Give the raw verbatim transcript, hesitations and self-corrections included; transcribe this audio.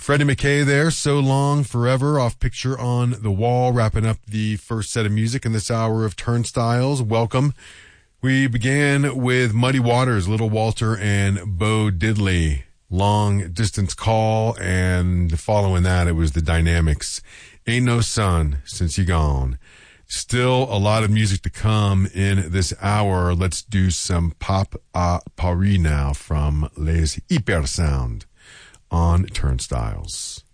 Freddie McKay there, So Long Forever, off Picture on the Wall, wrapping up the first set of music in this hour of Turnstiles. Welcome. We began with Muddy Waters, Little Walter, and Bo Diddley, Long Distance Call, and following that, it was the Dynamics, Ain't No Sun Since You Gone. Still a lot of music to come in this hour. Let's do some Pop à Paris now from Les Hypersound on Turnstiles.